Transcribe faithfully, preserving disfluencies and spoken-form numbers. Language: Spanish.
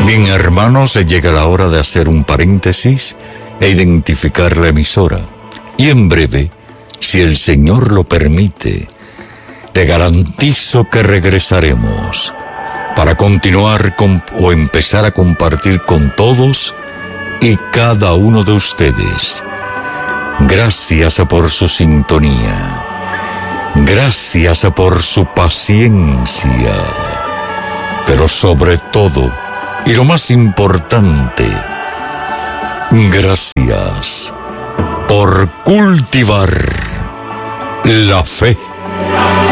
Bien, hermanos, llega la hora de hacer un paréntesis e identificar la emisora. Y en breve, si el Señor lo permite, le garantizo que regresaremos para continuar con, o empezar a compartir con todos y cada uno de ustedes. Gracias por su sintonía. Gracias por su paciencia. Pero sobre todo, y lo más importante, gracias por cultivar la fe.